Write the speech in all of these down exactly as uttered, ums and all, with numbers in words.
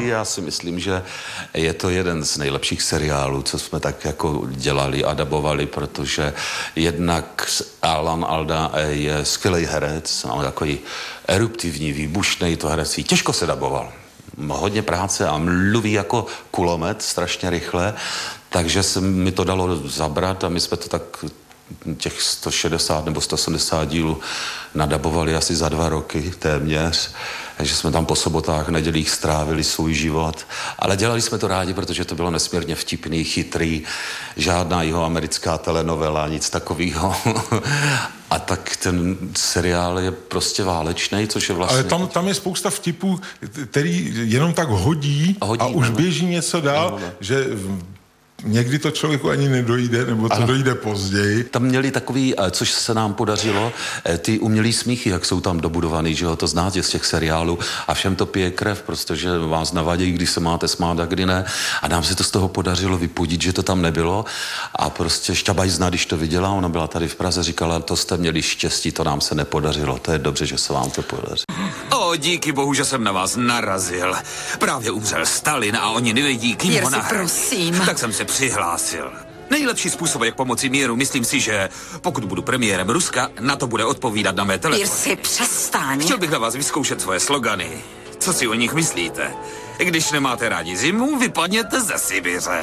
skvělý. Já si myslím, že je to jeden z nejlepších seriálů, co jsme tak jako dělali a dabovali, protože jednak Alan Alda je skvělý herec, má takový eruptivní, výbušnej to herectví. Těžko se daboval. Hodně práce a mluví jako kulomet, strašně rychle, takže se mi to dalo zabrat a my jsme to tak těch sto šedesát nebo sto sedmdesát dílů nadabovali asi za dva roky téměř, takže jsme tam po sobotách, nedělích strávili svůj život, ale dělali jsme to rádi, protože to bylo nesmírně vtipný, chytrý, žádná jihoamerická telenovela, nic takového. A tak ten seriál je prostě válečný, což je vlastně... Ale tam, tam je spousta vtipů, který jenom tak hodí, hodí a už běží něco dál, no, no. že... Někdy to člověku ani nedojde, nebo to ano. dojde později. Tam měli takový, což se nám podařilo, ty umělý smíchy, jak jsou tam dobudovaný, že jo, to znáte z těch seriálů a všem to pije krev, protože vás navadějí, když se máte smát a kdy ne. A nám se to z toho podařilo vypudit, že to tam nebylo. A prostě Šťabajzna, když to viděla, ona byla tady v Praze, říkala, to jste měli štěstí, to nám se nepodařilo. To je dobře, že se vám to podaří. O, díky bohu, že jsem na vás narazil. Právě umřel Stalin a oni nevědí, kým ho nahrát. Prosím. Tak jsem se přihlásil. Nejlepší způsob, jak pomoci míru, myslím si, že pokud budu premiérem Ruska, na to bude odpovídat na mé telefony. Pirsi, přestaň. Chtěl bych na vás vyzkoušet svoje slogany. Co si o nich myslíte? Když nemáte rádi zimu, vypadněte ze Sibiře.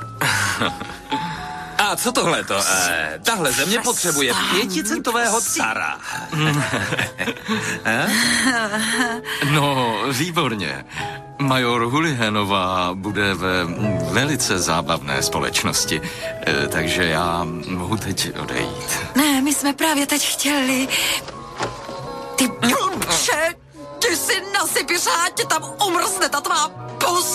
A co tohleto? Eh, tahle země potřebuje pěticentového cara. No, výborně. Major Hulihanová bude ve velice zábavné společnosti, e, takže já mohu teď odejít. Ne, my jsme právě teď chtěli... Ty blbče, ty si nasypiš a ti tam umrzne ta tvá pus.